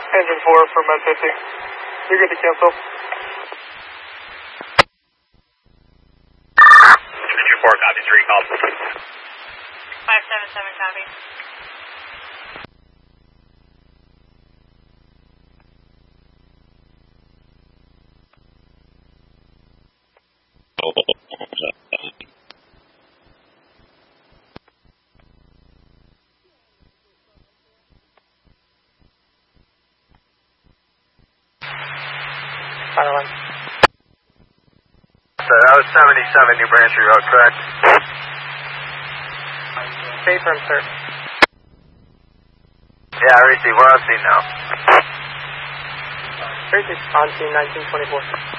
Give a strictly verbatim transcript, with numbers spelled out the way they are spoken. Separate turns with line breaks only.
Engine four for Med fifty. You're good to cancel.
Engine four, copy, three, call.
five seven seven, copy.
Final line.
So that was seventy-seven New Braintree Road, correct?
Confirm, sir.
Yeah, I received. We're on scene now.
Tracy, on scene nineteen twenty-four.